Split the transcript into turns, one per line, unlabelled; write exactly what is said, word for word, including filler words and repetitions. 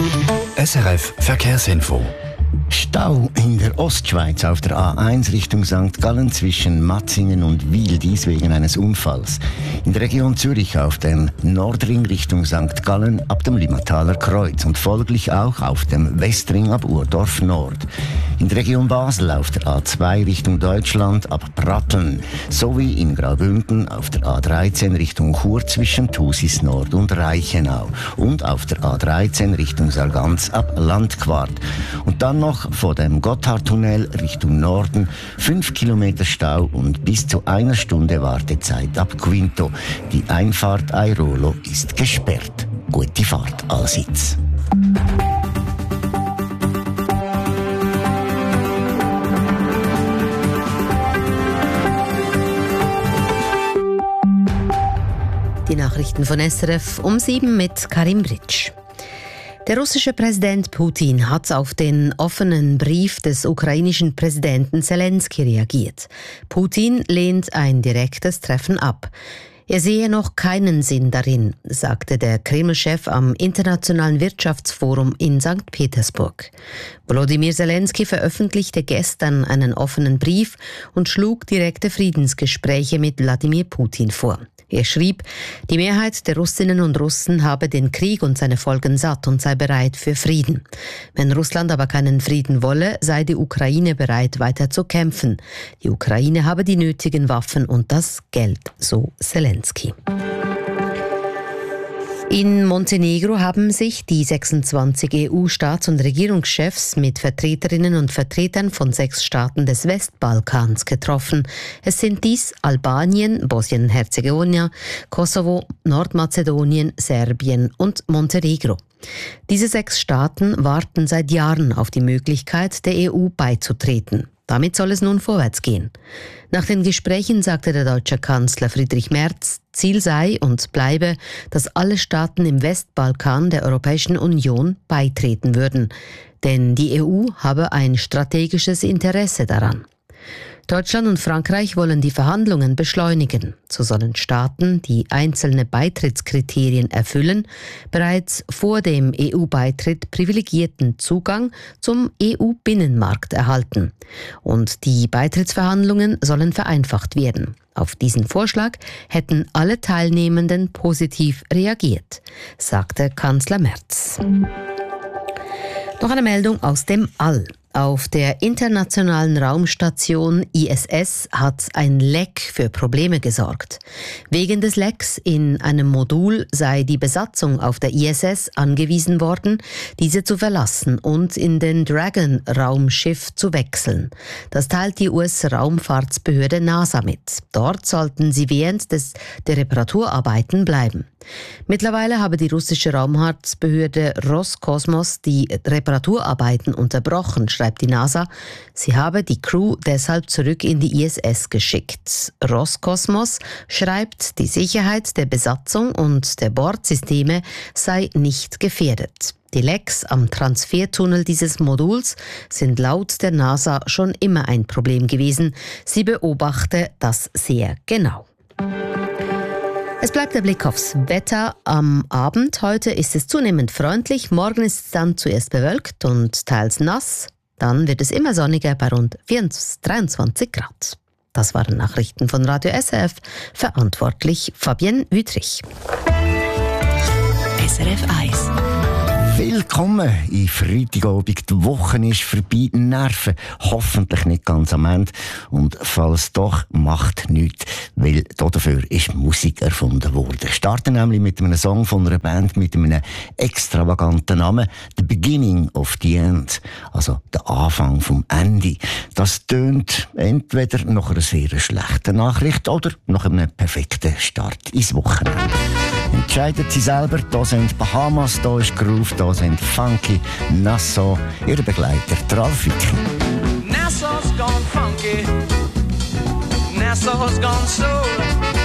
S R F Verkehrsinfo.
Stau in der Ostschweiz auf der A eins Richtung Sankt Gallen zwischen Matzingen und Wil, dies wegen eines Unfalls. In der Region Zürich auf dem Nordring Richtung Sankt Gallen ab dem Limmataler Kreuz und folglich auch auf dem Westring ab Urdorf Nord. In der Region Basel auf der A zwei Richtung Deutschland ab Pratteln sowie in Graubünden auf der A dreizehn Richtung Chur zwischen Thusis Nord und Reichenau und auf der A dreizehn Richtung Sargans ab Landquart. Und dann noch vor dem Gotthardtunnel Richtung Norden fünf Kilometer Stau und bis zu einer Stunde Wartezeit ab Quinto. Die Einfahrt Airolo ist gesperrt. Gute Fahrt allseits.
Die Nachrichten von S R F um sieben mit Karim Britsch. Der russische Präsident Putin hat auf den offenen Brief des ukrainischen Präsidenten Zelensky reagiert. Putin lehnt ein direktes Treffen ab. Er sehe noch keinen Sinn darin, sagte der Kreml-Chef am Internationalen Wirtschaftsforum in Sankt Petersburg. Volodymyr Zelensky veröffentlichte gestern einen offenen Brief und schlug direkte Friedensgespräche mit Wladimir Putin vor. Er schrieb, die Mehrheit der Russinnen und Russen habe den Krieg und seine Folgen satt und sei bereit für Frieden. Wenn Russland aber keinen Frieden wolle, sei die Ukraine bereit, weiter zu kämpfen. Die Ukraine habe die nötigen Waffen und das Geld, so Zelensky. In Montenegro haben sich die sechsundzwanzig E U-Staats- und Regierungschefs mit Vertreterinnen und Vertretern von sechs Staaten des Westbalkans getroffen. Es sind dies Albanien, Bosnien-Herzegowina, Kosovo, Nordmazedonien, Serbien und Montenegro. Diese sechs Staaten warten seit Jahren auf die Möglichkeit, der E U beizutreten. Damit soll es nun vorwärts gehen. Nach den Gesprächen sagte der deutsche Kanzler Friedrich Merz, Ziel sei und bleibe, dass alle Staaten im Westbalkan der Europäischen Union beitreten würden. Denn die E U habe ein strategisches Interesse daran. Deutschland und Frankreich wollen die Verhandlungen beschleunigen. So sollen Staaten, die einzelne Beitrittskriterien erfüllen, bereits vor dem E U-Beitritt privilegierten Zugang zum E U-Binnenmarkt erhalten. Und die Beitrittsverhandlungen sollen vereinfacht werden. Auf diesen Vorschlag hätten alle Teilnehmenden positiv reagiert, sagte Kanzler Merz. Noch eine Meldung aus dem All. Auf der internationalen Raumstation I S S hat ein Leck für Probleme gesorgt. Wegen des Lecks in einem Modul sei die Besatzung auf der I S S angewiesen worden, diese zu verlassen und in den Dragon-Raumschiff zu wechseln. Das teilt die U S-Raumfahrtsbehörde NASA mit. Dort sollten sie während des, der Reparaturarbeiten bleiben. Mittlerweile habe die russische Raumfahrtsbehörde Roskosmos die Reparaturarbeiten unterbrochen, schreibt die NASA. Sie habe die Crew deshalb zurück in die I S S geschickt. Roskosmos schreibt, die Sicherheit der Besatzung und der Bordsysteme sei nicht gefährdet. Die Lecks am Transfertunnel dieses Moduls sind laut der NASA schon immer ein Problem gewesen. Sie beobachte das sehr genau. Es bleibt der Blick aufs Wetter am Abend. Heute ist es zunehmend freundlich, morgen ist es dann zuerst bewölkt und teils nass. Dann wird es immer sonniger bei rund dreiundzwanzig Grad. Das waren Nachrichten von Radio S R F, verantwortlich Fabienne Wüthrich.
S R F eins.
Willkommen in Freitagabend. Die Woche ist vorbei, die Nerven hoffentlich nicht ganz am Ende. Und falls doch, macht nichts, weil dafür ist Musik erfunden worden. Wir starten nämlich mit einem Song von einer Band mit einem extravaganten Namen, «The Beginning of the End», also der Anfang vom Ende. Das tönt entweder nach einer sehr schlechten Nachricht oder nach einem perfekten Start ins Wochenende. Entscheidet sie selber, da sind Bahamas, da ist Groove, da sind Funky, Nassau, ihr Begleiter Tralfiki.
Nassau's gone funky, Nassau's gone soul.